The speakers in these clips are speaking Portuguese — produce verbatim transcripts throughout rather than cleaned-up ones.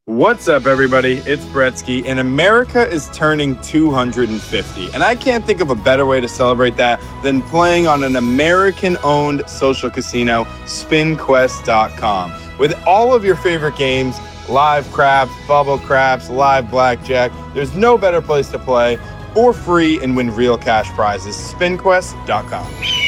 What's up, everybody? It's Bretsky, and America is turning two hundred fifty. And I can't think of a better way to celebrate that than playing on an American-owned social casino, spin quest dot com. With all of your favorite games, live craps, bubble craps, live blackjack, there's no better place to play for free and win real cash prizes. spin quest dot com.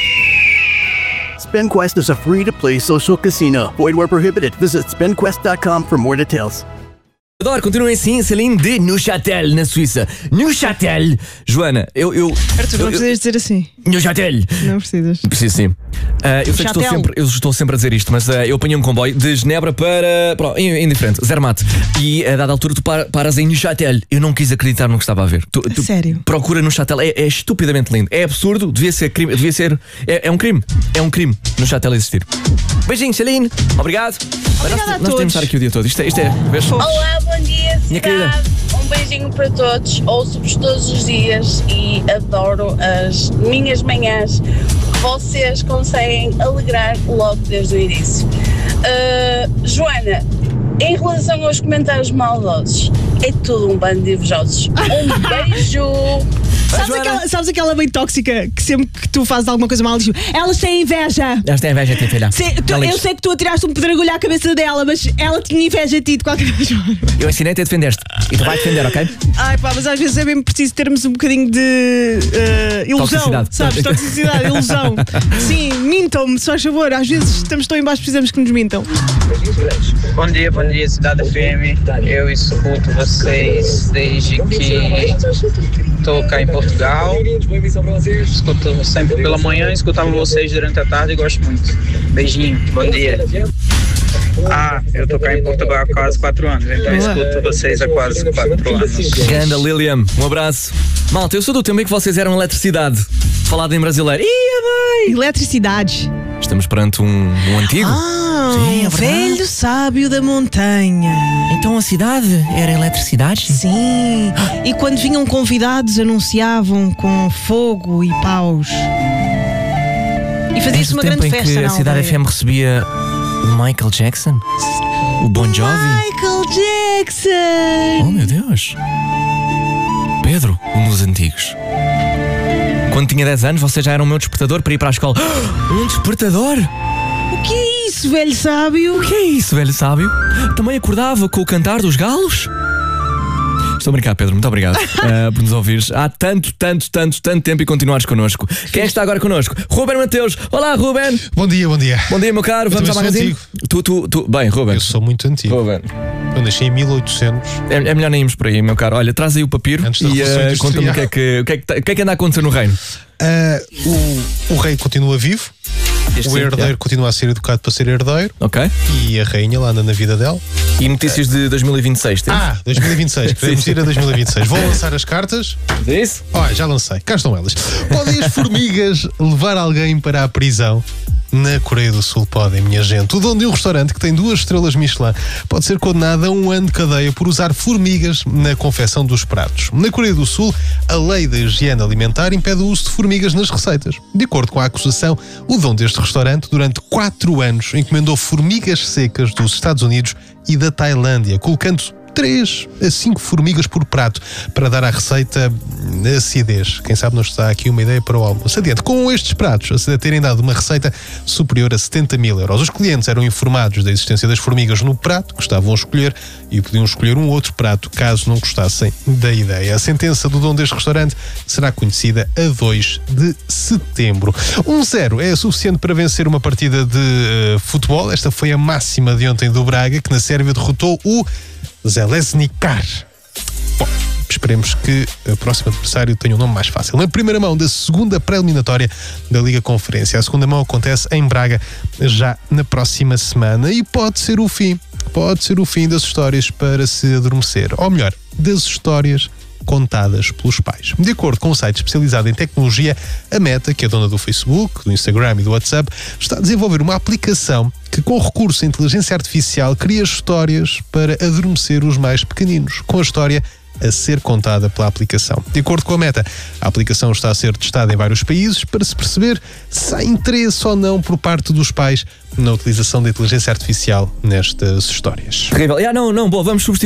SpinQuest is a free-to-play social casino. Void where prohibited. Visit spin quest dot com for more details. Adoro, continuem assim, Celine de Neuchâtel, na Suíça. Neuchâtel! Joana, eu. eu Arthur, não precisas dizer assim. Neuchâtel! Não precisas. Preciso sim. Uh, eu sei que estou sempre, eu estou sempre a dizer isto, mas uh, eu apanhei um comboio de Genebra para. Pronto, indiferente, Zermatt. E a dada altura tu par, paras em Neuchâtel. Eu não quis acreditar no que estava a ver. Tu, tu Sério? Procura Neuchâtel, é, é estupidamente lindo. É absurdo, devia ser crime. Devia ser. É, é um crime. É um crime Neuchâtel existir. Beijinho, Celine. Obrigado. Obrigada nós, a nós todos. temos de estar aqui o dia todo. Isto é. Isto é vês? Olá, bom dia, Minha querida. cidade. Um beijinho para todos. Ouço-vos todos os dias e adoro as minhas manhãs, porque vocês conseguem alegrar logo desde o início. Uh, Joana, em relação aos comentários maldosos, é tudo um bando de invejosos. Um beijo! Sabes aquela, sabes aquela bem tóxica que sempre que tu fazes alguma coisa mal diz: elas têm inveja. Elas têm inveja de ti, filha. Se, tu, eu sei que tu atiraste um pedregulho à cabeça dela, mas ela tinha inveja de ti de qualquer forma. Eu ensinei-te a defender-te. E tu vais defender, ok? Ai pá, mas às vezes é mesmo preciso termos um bocadinho de uh, ilusão. Toxicidade. Sabes? Toxicidade, ilusão. Sim, mintam-me, se faz favor. Às vezes estamos tão em baixo, precisamos que nos mintam. Bom dia, bom dia, Cidade F M. Eu escuto vocês desde que estou cá em Portugal. Escuto sempre pela manhã, escutava vocês durante a tarde e gosto muito. Beijinho, bom dia. Ah, eu tô cá em Portugal há quase quatro anos, então escuto vocês há quase quatro anos. Ganda Lilian, um abraço. Malta, eu sou do tempo em que vocês eram eletricidade. Falado em brasileiro. Ia bem! Eletricidade. Estamos perante um, um antigo. Ah, Sim, é um verdade. velho sábio da montanha. Então a cidade era eletricidade? Sim, e quando vinham convidados anunciavam com fogo e paus. E fazia-se uma grande festa em que na a cidade aldeia. F M recebia o Michael Jackson, o Bon Jovi. Michael Jackson! Oh meu Deus! Pedro, um dos antigos. Quando tinha dez anos, você já era o meu despertador para ir para a escola. Um despertador? O que é isso, velho sábio? O que é isso, velho sábio? Também acordava com o cantar dos galos? Estou a brincar, Pedro, muito obrigado uh, por nos ouvires há tanto, tanto, tanto, tanto tempo e continuares connosco. Quem está agora connosco? Ruben Mateus. Olá, Ruben. Bom dia, bom dia. Bom dia, meu caro. Eu Vamos ao também sou magazine? Tu, tu, tu. Bem, Ruben. Eu sou muito antigo. Ruben. Eu nasci em mil e oitocentos. É, é melhor nem irmos por aí, meu caro. Olha, traz aí o papiro Antes da e Revolução uh, conta-me o que, é que, o, que é que, tá- o que é que anda a acontecer no reino. Uh, o, o rei continua vivo. Este O sim, herdeiro é. continua a ser educado para ser herdeiro. Ok. E a rainha lá anda na vida dela. E notícias de dois mil e vinte e seis, temos? Ah, dois mil e vinte e seis. Queremos ir a dois mil e vinte e seis. Vou lançar as cartas. É isso? Olha, já lancei. Cá estão elas. Podem as formigas levar alguém para a prisão? Na Coreia do Sul podem, minha gente. O dono de um restaurante que tem duas estrelas Michelin pode ser condenado a um ano de cadeia por usar formigas na confecção dos pratos. Na Coreia do Sul, a lei da higiene alimentar impede o uso de formigas nas receitas. De acordo com a acusação, o dono deste restaurante, durante quatro anos, encomendou formigas secas dos Estados Unidos e da Tailândia, colocando três a cinco formigas por prato para dar à receita acidez. Quem sabe nos dá aqui uma ideia para o almoço. Adiante, com estes pratos a terem dado uma receita superior a setenta mil euros. Os clientes eram informados da existência das formigas no prato que estavam a escolher e podiam escolher um outro prato caso não gostassem da ideia. A sentença do dono deste restaurante será conhecida a dois de setembro. um zero é suficiente para vencer uma partida de uh, futebol. Esta foi a máxima de ontem do Braga, que na Sérvia derrotou o Željezničar. Bom, esperemos que o próximo adversário tenha um nome mais fácil. Na primeira mão da segunda pré-eliminatória da Liga Conferência. A segunda mão acontece em Braga já na próxima semana e pode ser o fim. Pode ser o fim das histórias para se adormecer. Ou melhor, das histórias contadas pelos pais. De acordo com um site especializado em tecnologia, a Meta, que é dona do Facebook, do Instagram e do WhatsApp, está a desenvolver uma aplicação que, com recurso à inteligência artificial, cria histórias para adormecer os mais pequeninos, com a história a ser contada pela aplicação. De acordo com a Meta, a aplicação está a ser testada em vários países para se perceber se há interesse ou não por parte dos pais na utilização da inteligência artificial nestas histórias. Terrível. Ah, não, não, bom, vamos substituir